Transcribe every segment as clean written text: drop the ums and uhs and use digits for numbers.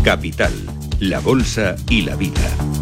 Capital, la bolsa y la vida.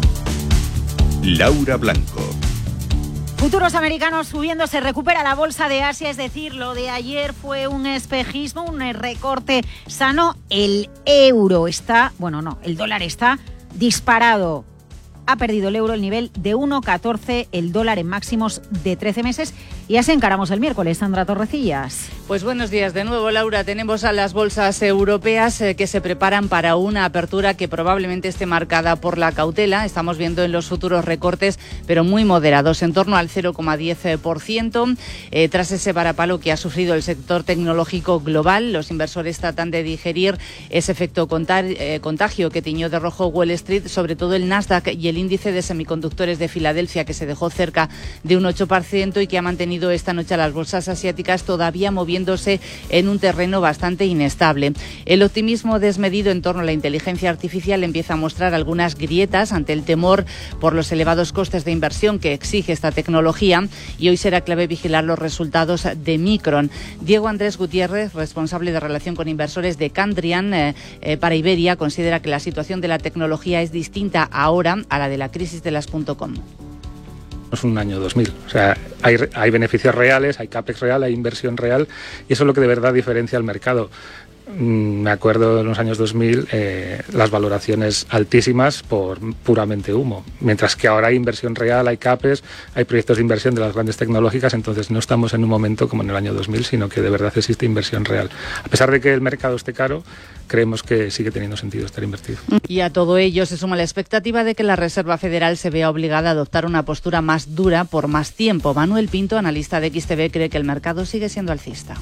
Laura Blanco. Futuros americanos subiendo, se recupera la bolsa de Asia, es decir, lo de ayer fue un espejismo, un recorte sano. El euro está, el dólar está disparado. Ha perdido el euro el nivel de 1,14, el dólar en máximos de 13 meses. Y así encaramos el miércoles. Sandra Torrecillas. Pues buenos días de nuevo, Laura. Tenemos a las bolsas europeas que se preparan para una apertura que probablemente esté marcada por la cautela. Estamos viendo en los futuros recortes, pero muy moderados, en torno al 0,10%. Tras ese varapalo que ha sufrido el sector tecnológico global, los inversores tratan de digerir ese efecto contagio que tiñó de rojo Wall Street, sobre todo el Nasdaq y el índice de semiconductores de Filadelfia, que se dejó cerca de un 8% y que ha mantenido esta noche a las bolsas asiáticas todavía moviéndose en un terreno bastante inestable. El optimismo desmedido en torno a la inteligencia artificial empieza a mostrar algunas grietas ante el temor por los elevados costes de inversión que exige esta tecnología, y hoy será clave vigilar los resultados de Micron. Diego Andrés Gutiérrez, responsable de relación con inversores de Candrian para Iberia, considera que la situación de la tecnología es distinta ahora a la de la crisis de las .com. Es un año 2000, o sea, hay beneficios reales, hay capex real, hay inversión real, y eso es lo que de verdad diferencia al mercado. Me acuerdo en los años 2000 las valoraciones altísimas por puramente humo, mientras que ahora hay inversión real, hay CAPES, hay proyectos de inversión de las grandes tecnológicas, entonces no estamos en un momento como en el año 2000, sino que de verdad existe inversión real. A pesar de que el mercado esté caro, creemos que sigue teniendo sentido estar invertido. Y a todo ello se suma la expectativa de que la Reserva Federal se vea obligada a adoptar una postura más dura por más tiempo. Manuel Pinto, analista de XTB, cree que el mercado sigue siendo alcista.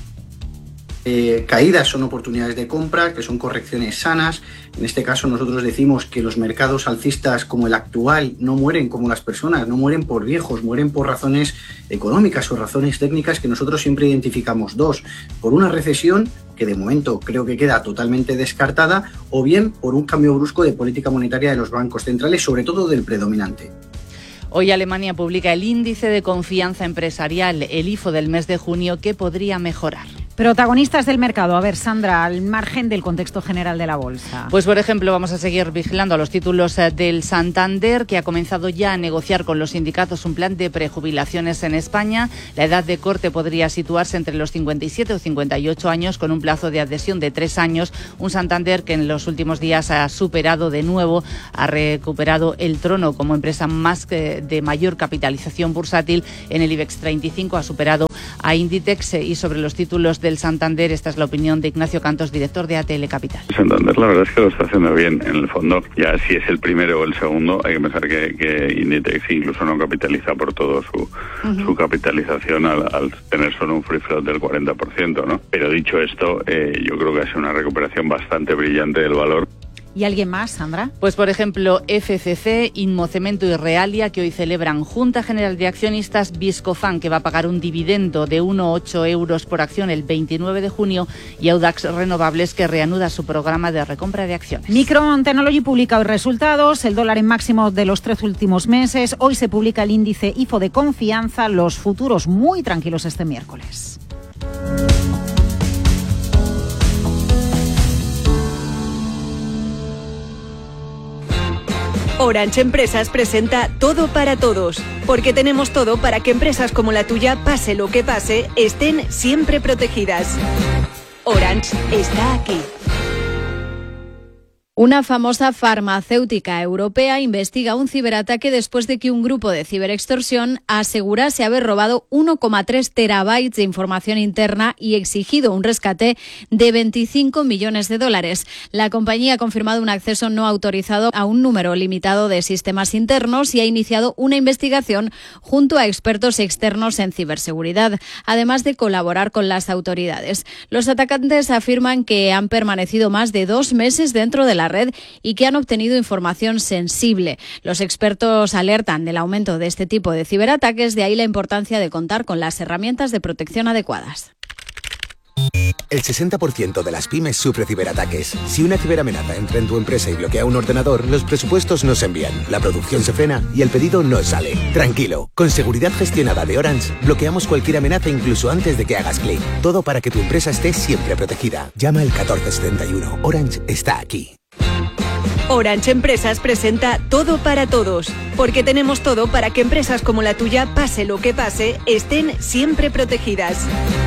Caídas son oportunidades de compra, que son correcciones sanas. En este caso nosotros decimos que los mercados alcistas como el actual no mueren como las personas, no mueren por viejos, mueren por razones económicas o razones técnicas que nosotros siempre identificamos dos: por una recesión, que de momento creo que queda totalmente descartada, o bien por un cambio brusco de política monetaria de los bancos centrales, sobre todo del predominante. Hoy Alemania publica el índice de confianza empresarial, el IFO del mes de junio, que podría mejorar. Protagonistas del mercado. A ver, Sandra, al margen del contexto general de la bolsa. Pues, por ejemplo, vamos a seguir vigilando a los títulos del Santander, que ha comenzado ya a negociar con los sindicatos un plan de prejubilaciones en España. La edad de corte podría situarse entre los 57 o 58 años, con un plazo de adhesión de 3 años. Un Santander que en los últimos días ha recuperado el trono como empresa de mayor capitalización bursátil en el IBEX 35, ha superado a Inditex. Y sobre los títulos del Santander, esta es la opinión de Ignacio Cantos, director de ATL Capital. Santander la verdad es que lo está haciendo bien. En el fondo, ya si es el primero o el segundo, hay que pensar que Inditex incluso no capitaliza por todo su capitalización al tener solo un free float del 40%, ¿no? Pero dicho esto, yo creo que ha sido una recuperación bastante brillante del valor. ¿Y alguien más, Sandra? Pues, por ejemplo, FCC, Inmocemento y Realia, que hoy celebran Junta General de Accionistas, Viscofan, que va a pagar un dividendo de 1,8 euros por acción el 29 de junio, y Audax Renovables, que reanuda su programa de recompra de acciones. Micron Technology publica hoy resultados, el dólar en máximo de los 3 últimos meses. Hoy se publica el índice IFO de confianza, los futuros muy tranquilos este miércoles. Orange Empresas presenta Todo para Todos, porque tenemos todo para que empresas como la tuya, pase lo que pase, estén siempre protegidas. Orange está aquí. Una famosa farmacéutica europea investiga un ciberataque después de que un grupo de ciberextorsión asegurase haber robado 1,3 terabytes de información interna y exigido un rescate de 25 millones de dólares. La compañía ha confirmado un acceso no autorizado a un número limitado de sistemas internos y ha iniciado una investigación junto a expertos externos en ciberseguridad, además de colaborar con las autoridades. Los atacantes afirman que han permanecido más de 2 meses dentro de la red y que han obtenido información sensible. Los expertos alertan del aumento de este tipo de ciberataques, de ahí la importancia de contar con las herramientas de protección adecuadas. El 60% de las pymes sufre ciberataques. Si una ciberamenaza entra en tu empresa y bloquea un ordenador, los presupuestos no se envían, la producción se frena y el pedido no sale. Tranquilo, con seguridad gestionada de Orange, bloqueamos cualquier amenaza incluso antes de que hagas clic. Todo para que tu empresa esté siempre protegida. Llama al 1471. Orange está aquí. Orange Empresas presenta Todo para Todos, porque tenemos todo para que empresas como la tuya, pase lo que pase, estén siempre protegidas.